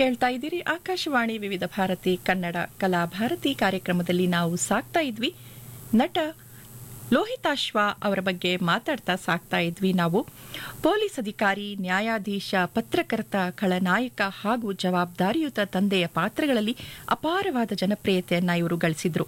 ಕೇಳ್ತಾ ಇದ್ದೀರಿ ಆಕಾಶವಾಣಿ ವಿವಿಧ ಭಾರತಿ ಕನ್ನಡ ಕಲಾ ಭಾರತಿ ಕಾರ್ಯಕ್ರಮದಲ್ಲಿ ನಾವು ಸಾಕ್ತಾ ಇದ್ವಿ. ನಟ ಲೋಹಿತಾಶ್ವ ಅವರ ಬಗ್ಗೆ ಮಾತಾಡ್ತಾ ಸಾಕ್ತಾ ಇದ್ವಿ ನಾವು. ಪೊಲೀಸ್ ಅಧಿಕಾರಿ, ನ್ಯಾಯಾಧೀಶ, ಪತ್ರಕರ್ತ, ಖಳನಾಯಕ ಹಾಗೂ ಜವಾಬ್ದಾರಿಯುತ ತಂದೆಯ ಪಾತ್ರಗಳಲ್ಲಿ ಅಪಾರವಾದ ಜನಪ್ರಿಯತೆಯನ್ನ ಇವರು ಗಳಿಸಿದ್ರು.